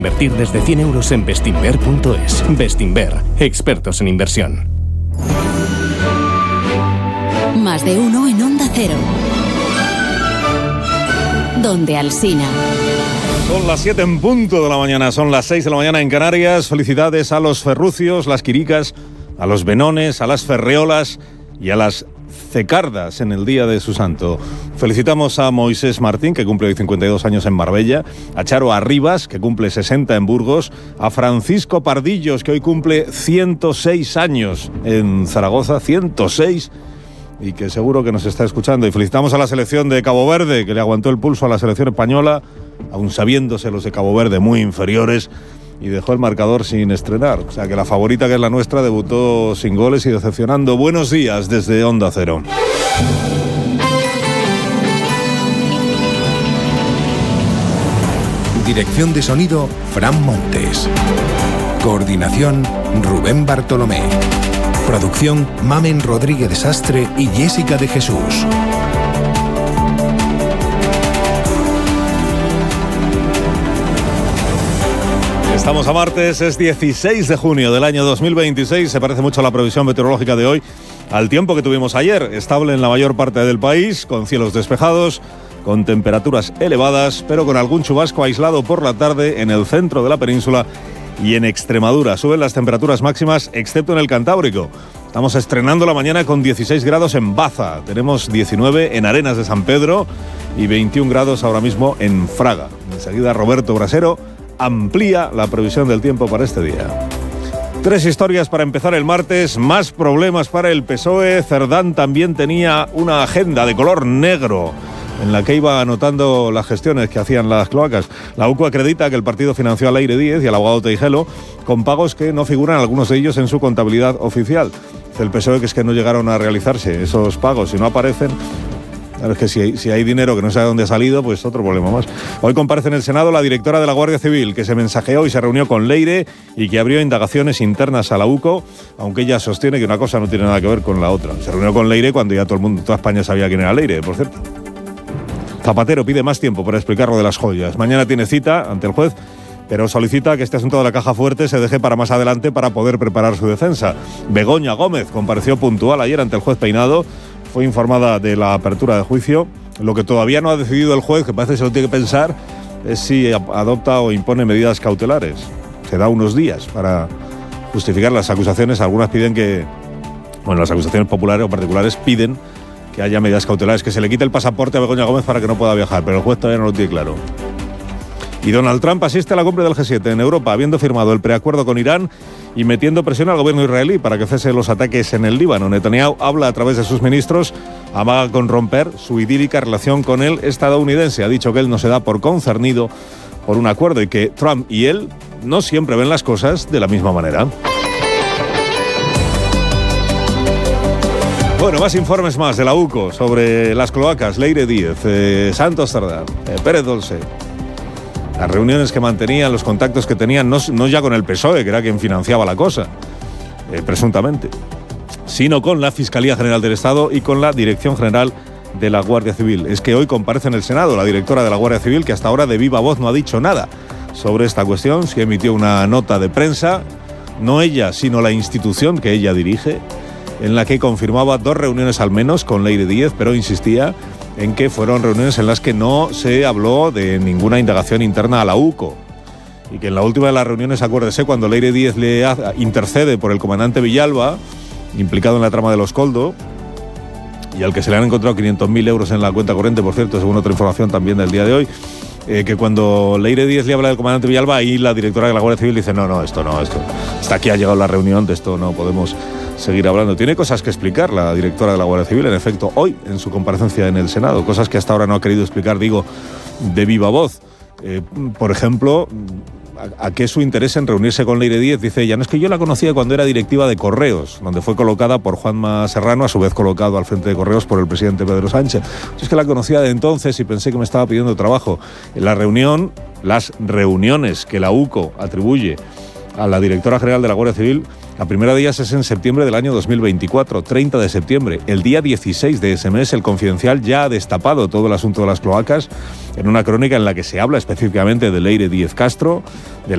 Invertir desde 100 euros en Bestinver.es. Bestinver, expertos en inversión. Más de uno en Onda Cero. Donde Alsina. Son las 7 en punto de la mañana, son las 6 de la mañana en Canarias. Felicidades a los ferrucios, las quiricas, a los benones, a las ferreolas y a las cecardas en el día de su santo. Felicitamos a Moisés Martín, que cumple hoy 52 años en Marbella, a Charo Arribas, que cumple 60 en Burgos, a Francisco Pardillos, que hoy cumple 106 años en Zaragoza, 106, y que seguro que nos está escuchando. Y felicitamos a la selección de Cabo Verde, que le aguantó el pulso a la selección española, aun sabiéndose los de Cabo Verde muy inferiores, y dejó el marcador sin estrenar. O sea que la favorita, que es la nuestra, debutó sin goles y decepcionando. Buenos días desde Onda Cero. Dirección de sonido, Fran Montes. Coordinación, Rubén Bartolomé. Producción, Mamen Rodríguez Sastre y Jessica de Jesús. Estamos a martes, es 16 de junio del año 2026. Se parece mucho a la previsión meteorológica de hoy al tiempo que tuvimos ayer. Estable en la mayor parte del país, con cielos despejados, con temperaturas elevadas, pero con algún chubasco aislado por la tarde en el centro de la península y en Extremadura. Suben las temperaturas máximas, excepto en el Cantábrico. Estamos estrenando la mañana con 16 grados en Baza. Tenemos 19 en Arenas de San Pedro y 21 grados ahora mismo en Fraga. Enseguida Roberto Brasero amplía la previsión del tiempo para este día. 3 historias para empezar el martes, más problemas para el PSOE. Cerdán también tenía una agenda de color negro en la que iba anotando las gestiones que hacían las cloacas. La UCO acredita que el partido financió a Leire Díez y al abogado Teijelo con pagos que no figuran, algunos de ellos, en su contabilidad oficial. Dice el PSOE que es que no llegaron a realizarse esos pagos y no aparecen. Claro, es que si hay dinero que no sabe dónde ha salido, pues otro problema más. Hoy comparece en el Senado la directora de la Guardia Civil, que se mensajeó y se reunió con Leire y que abrió indagaciones internas a la UCO, aunque ella sostiene que una cosa no tiene nada que ver con la otra. Se reunió con Leire cuando ya todo el mundo, toda España sabía quién era Leire, por cierto. Zapatero pide más tiempo para explicar lo de las joyas. Mañana tiene cita ante el juez, pero solicita que este asunto de la caja fuerte se deje para más adelante para poder preparar su defensa. Begoña Gómez compareció puntual ayer ante el juez Peinado. Fue informada de la apertura de juicio. Lo que todavía no ha decidido el juez, que parece que se lo tiene que pensar, es si adopta o impone medidas cautelares. Se da unos días para justificar las acusaciones. Algunas piden que, las acusaciones populares o particulares piden que haya medidas cautelares, que se le quite el pasaporte a Begoña Gómez para que no pueda viajar, pero el juez todavía no lo tiene claro. Y Donald Trump asiste a la cumbre del G7 en Europa, habiendo firmado el preacuerdo con Irán y metiendo presión al gobierno israelí para que cese los ataques en el Líbano. Netanyahu habla a través de sus ministros, amaga con romper su idílica relación con el estadounidense. Ha dicho que él no se da por concernido por un acuerdo y que Trump y él no siempre ven las cosas de la misma manera. Bueno, más informes más de la UCO sobre las cloacas, Leire Díez, Santos Cerdán, Pérez Dolce. Las reuniones que mantenían, los contactos que tenían, no ya con el PSOE, que era quien financiaba la cosa, presuntamente, sino con la Fiscalía General del Estado y con la Dirección General de la Guardia Civil. Es que hoy comparece en el Senado la directora de la Guardia Civil, que hasta ahora de viva voz no ha dicho nada sobre esta cuestión. Sí emitió una nota de prensa, no ella, sino la institución que ella dirige, en la que confirmaba 2 reuniones al menos con Leire Díez, pero insistía en que fueron reuniones en las que no se habló de ninguna indagación interna a la UCO. Y que en la última de las reuniones, acuérdese, cuando Leire Díez le intercede por el comandante Villalba, implicado en la trama de los Coldo, y al que se le han encontrado 500.000 euros en la cuenta corriente, por cierto, según otra información también del día de hoy, que cuando Leire Díez le habla del comandante Villalba, ahí la directora de la Guardia Civil dice, esto hasta aquí ha llegado la reunión, de esto no podemos seguir hablando. Tiene cosas que explicar la directora de la Guardia Civil, en efecto, hoy en su comparecencia en el Senado, cosas que hasta ahora no ha querido explicar, digo, de viva voz. Por ejemplo, ¿a qué su interés en reunirse con Leire Díez? Dice ella, no, es que yo la conocía cuando era directiva de Correos, donde fue colocada por Juanma Serrano, a su vez colocado al frente de Correos por el presidente Pedro Sánchez. Es que la conocía de entonces y pensé que me estaba pidiendo trabajo. En las reuniones que la UCO atribuye a la directora general de la Guardia Civil, la primera de ellas es en septiembre del año 2024, 30 de septiembre. El día 16 de ese mes, El Confidencial ya ha destapado todo el asunto de las cloacas en una crónica en la que se habla específicamente de Leire Díez Castro, de